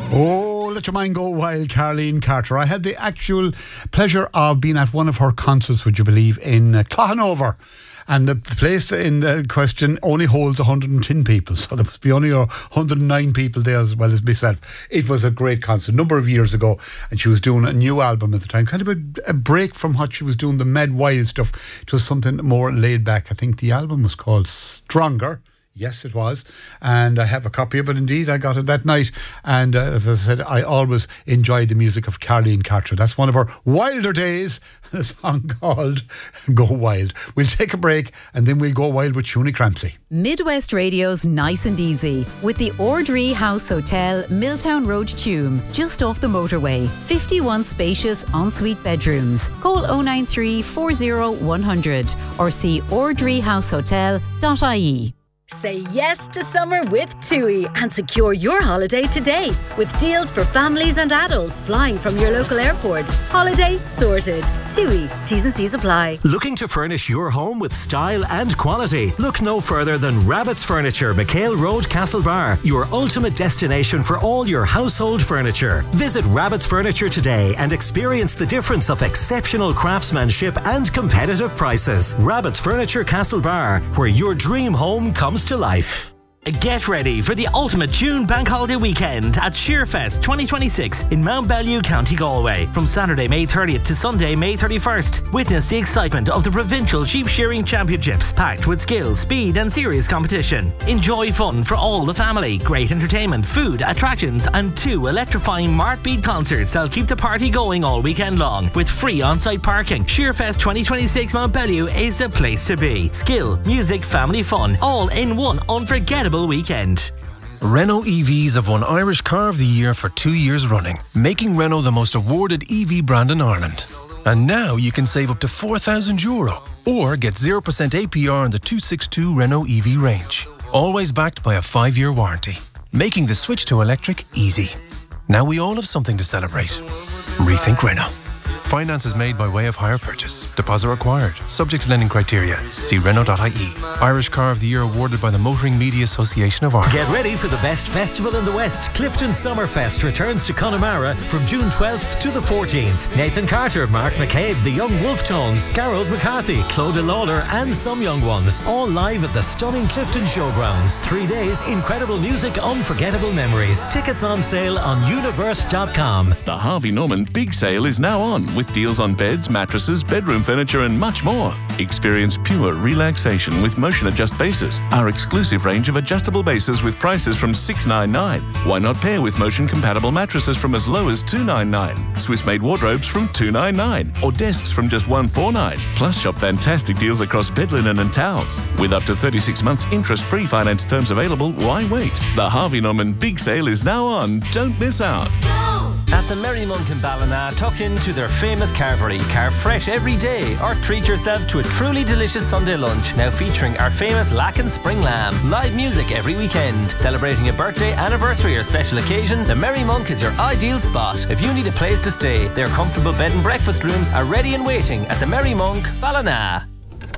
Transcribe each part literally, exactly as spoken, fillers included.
Oh, let your mind go wild, Caroline Carter. I had the actual pleasure of being at one of her concerts, would you believe, in uh, Clochanover. And the place in the question only holds one hundred ten people, so there must be only one hundred nine people there as well as myself. It was a great concert, a number of years ago, and she was doing a new album at the time, kind of a, a break from what she was doing, the Mad Wild stuff. It was something more laid back. I think the album was called Stronger. Yes, it was. And I have a copy of it indeed. I got it that night. And uh, as I said, I always enjoyed the music of Caroline Carter. That's one of her wilder days. A song called Go Wild. We'll take a break and then we'll go wild with Siúnni Crampsey. Midwest Radio's Nice and Easy with the Ordree House Hotel, Milltown Road, Tuam, just off the motorway. fifty-one spacious ensuite bedrooms. Call oh nine three, four oh, one hundred or see ordree house hotel dot I E. Say yes to summer with TUI and secure your holiday today with deals for families and adults flying from your local airport. Holiday sorted. TUI. T's and C's apply. Looking to furnish your home with style and quality? Look no further than Rabbit's Furniture, McHale Road, Castlebar, your ultimate destination for all your household furniture. Visit Rabbit's Furniture today and experience the difference of exceptional craftsmanship and competitive prices. Rabbit's Furniture, Castlebar, where your dream home comes to life. Get ready for the ultimate June bank holiday weekend at Shearfest twenty twenty-six in Mount Bellew, County Galway. From Saturday, May thirtieth to Sunday, May thirty-first. Witness the excitement of the Provincial Sheep Shearing Championships, packed with skill, speed and serious competition. Enjoy fun for all the family, great entertainment, food, attractions and two electrifying Martbeat concerts that'll keep the party going all weekend long with free on-site parking. Shearfest twenty twenty-six Mount Bellew is the place to be. Skill, music, family fun, all in one unforgettable weekend. Renault E Vs have won Irish Car of the Year for two years running, making Renault the most awarded E V brand in Ireland. And now you can save up to four thousand euro or get zero percent A P R on the two sixty-two Renault E V range. Always backed by a five-year warranty, making the switch to electric easy. Now we all have something to celebrate. Rethink Renault. Finance is made by way of hire purchase. Deposit required. Subject to lending criteria. See Renault dot I E. Irish Car of the Year awarded by the Motoring Media Association of Ireland. Get ready for the best festival in the West. Clifton Summerfest returns to Connemara from June twelfth to the fourteenth. Nathan Carter, Mark McCabe, the Young Wolf Tones, Gareth McCarthy, Clodagh Lawler and some young ones. All live at the stunning Clifton Showgrounds. Three days, incredible music, unforgettable memories. Tickets on sale on universe dot com. The Harvey Norman Big Sale is now on, with deals on beds, mattresses, bedroom furniture and much more. Experience pure relaxation with Motion Adjust bases, our exclusive range of adjustable bases with prices from six ninety-nine. Why not pair with motion compatible mattresses from as low as two ninety-nine, Swiss made wardrobes from two ninety-nine, or desks from just one forty-nine. Plus shop fantastic deals across bed linen and towels. With up to thirty-six months interest-free finance terms available, why wait? The Harvey Norman Big Sale is now on. Don't miss out. At the Merry Monk in Ballina, tuck into their famous carvery. Carve fresh every day or treat yourself to a truly delicious Sunday lunch, now featuring our famous Lacken Spring Lamb. Live music every weekend. Celebrating a birthday, anniversary or special occasion, the Merry Monk is your ideal spot. If you need a place to stay, their comfortable bed and breakfast rooms are ready and waiting at the Merry Monk, Ballina.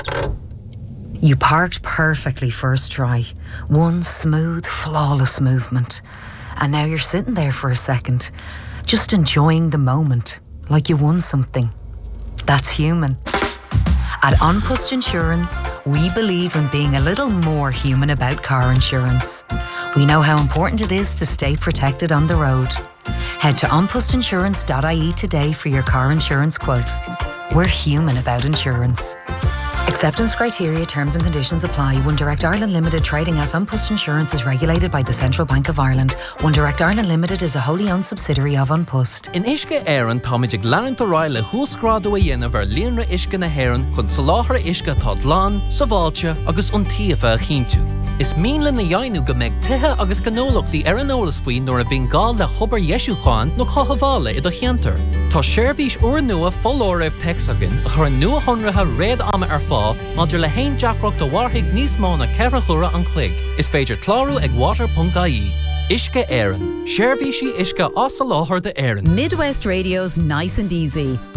You parked perfectly first try. One smooth, flawless movement. And now you're sitting there for a second, just enjoying the moment, like you won something. That's human. At An Post Insurance, we believe in being a little more human about car insurance. We know how important it is to stay protected on the road. Head to an post insurance dot I E today for your car insurance quote. We're human about insurance. Acceptance criteria, terms and conditions apply. One Direct Ireland Limited trading as An Post Insurance is regulated by the Central Bank of Ireland. One Direct Ireland Limited is a wholly owned subsidiary of An Post. In Ishke Éireann táiméid lean baráile húsgrádú a dhéanamh ar líonra Ishke na hÉireann chun soláthar Ishke tá dlán, saváilte agus iontaofa a chinntiú. Is míle na dhéanú go mbeidh tithe agus gnólachtaí ar an eolas faoin nuair a bhíonn gá le chobar Yesúcháin nó chothabhála i do cheantar. Tá seirbhís uair nua full raibh texagan a chur nua honratha réad ama ar fá maidir le haon deacracht do warthaigh níos mó na ceithre chura an chloig. Is féidir clárú ag water dot I E. Ishke Éireann. Seirbhísí Ishke as a láthair de Éireann. Midwest Radio's Nice and Easy.